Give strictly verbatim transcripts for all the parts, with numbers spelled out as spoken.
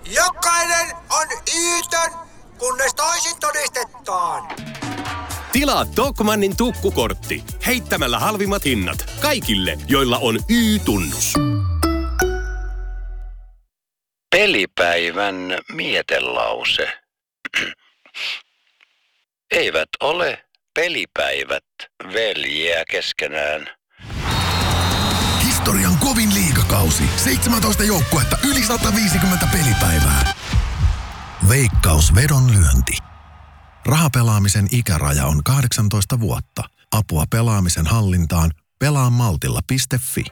Jokainen on Iiton, kunnes toisin todistetaan. Tilaa Tokmannin tukkukortti heittämällä halvimmat hinnat kaikille, joilla on Y-tunnus. Pelipäivän mietelause. Eivät ole pelipäivät veljiä keskenään. Historian kovin liigakausi. seitsemäntoista joukkuetta, yli sata viisikymmentä pelipäivää. Veikkaus vedonlyönti. Rahapelaamisen ikäraja on kahdeksantoista vuotta. Apua pelaamisen hallintaan pelaamaltilla piste fi.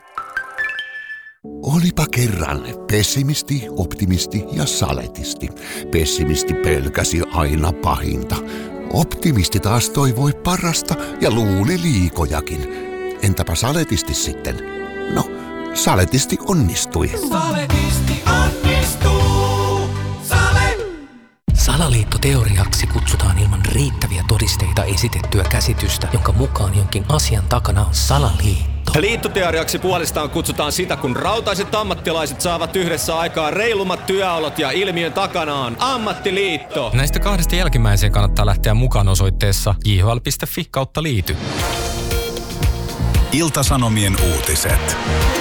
Olipa kerran pessimisti, optimisti ja saletisti. Pessimisti pelkäsi aina pahinta. Optimisti taas toivoi parasta ja luuli liikojakin. Entäpä saletisti sitten? No, saletisti onnistui. Saletisti onnistuu. Sale! Salaliittoteoriaksi kutsutaan ilman riittäviä todisteita esitettyä käsitystä, jonka mukaan jonkin asian takana on salaliitto. Liittoteoriaksi puolestaan kutsutaan sitä, kun rautaiset ammattilaiset saavat yhdessä aikaa reilummat työolot ja ilmiön takana on ammattiliitto. Näistä kahdesta jälkimmäiseen kannattaa lähteä mukaan osoitteessa j h l piste f i kautta liity. Ilta-Sanomien uutiset.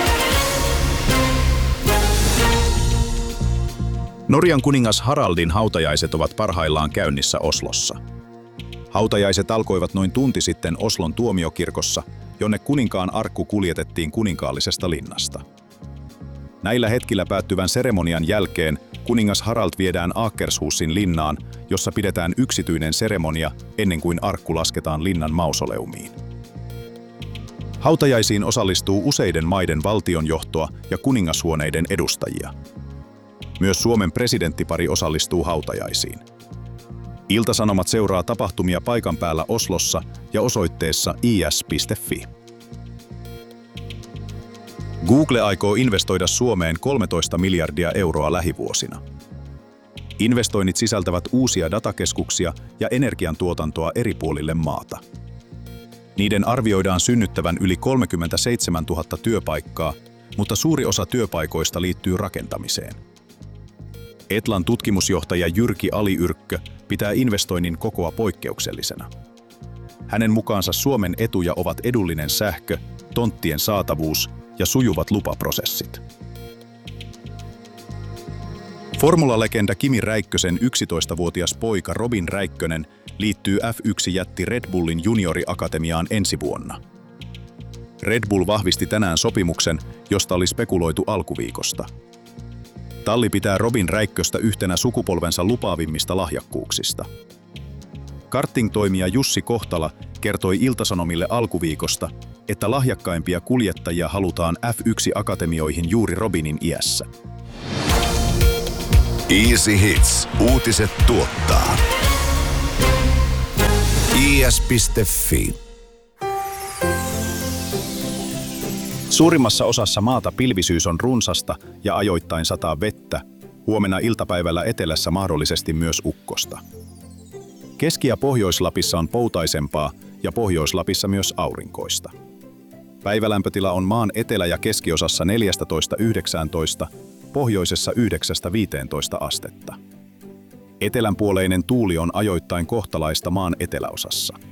Norjan kuningas Haraldin hautajaiset ovat parhaillaan käynnissä Oslossa. Hautajaiset alkoivat noin tunti sitten Oslon tuomiokirkossa, jonne kuninkaan arkku kuljetettiin kuninkaallisesta linnasta. Näillä hetkillä päättyvän seremonian jälkeen kuningas Harald viedään Akershusin linnaan, jossa pidetään yksityinen seremonia ennen kuin arkku lasketaan linnan mausoleumiin. Hautajaisiin osallistuu useiden maiden valtionjohtoa ja kuningashuoneiden edustajia. Myös Suomen presidenttipari osallistuu hautajaisiin. Ilta-Sanomat seuraa tapahtumia paikan päällä Oslossa ja osoitteessa i s piste f i. Google aikoo investoida Suomeen kolmetoista miljardia euroa lähivuosina. Investoinnit sisältävät uusia datakeskuksia ja energiantuotantoa eri puolille maata. Niiden arvioidaan synnyttävän yli kolmekymmentäseitsemäntuhatta työpaikkaa, mutta suuri osa työpaikoista liittyy rakentamiseen. Etlan tutkimusjohtaja Jyrki Aliyrkkö pitää investoinnin kokoa poikkeuksellisena. Hänen mukaansa Suomen etuja ovat edullinen sähkö, tonttien saatavuus ja sujuvat lupaprosessit. Formula-legenda Kimi Räikkösen yksitoistavuotias poika Robin Räikkönen liittyy F yksi -jätti Red Bullin junioriakatemiaan ensi vuonna. Red Bull vahvisti tänään sopimuksen, josta oli spekuloitu alkuviikosta. Talli pitää Robin Räikköstä yhtenä sukupolvensa lupaavimmista lahjakkuuksista. Karting-toimija Jussi Kohtala kertoi Ilta-Sanomille alkuviikosta, että lahjakkaimpia kuljettajia halutaan F yksi -akatemioihin juuri Robinin iässä. Easy Hits. Uutiset tuottaa. i s piste f i. Suurimmassa osassa maata pilvisyys on runsasta ja ajoittain sataa vettä, huomenna iltapäivällä etelässä mahdollisesti myös ukkosta. Keski- ja Pohjois-Lapissa on poutaisempaa ja Pohjois-Lapissa myös aurinkoista. Päivälämpötila on maan etelä- ja keskiosassa neljätoista yhdeksäntoista, pohjoisessa yhdeksästä viiteentoista astetta. Etelänpuoleinen tuuli on ajoittain kohtalaista maan eteläosassa.